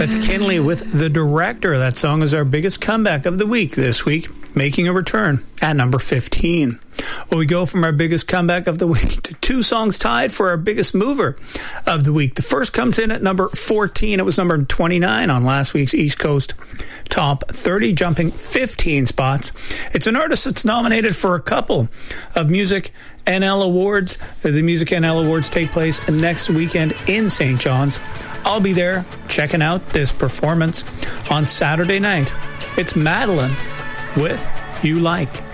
That's Kinley with The Director. That song is our biggest comeback of the week this week, making a return at number 15. Well, we go from our biggest comeback of the week to two songs tied for our biggest mover of the week. The first comes in at number 14. It was number 29 on last week's East Coast Top 30, jumping 15 spots. It's an artist that's nominated for a couple of Music NL Awards. The Music NL Awards take place next weekend in St. John's. I'll be there checking out this performance on Saturday night. It's Madeline with You Like.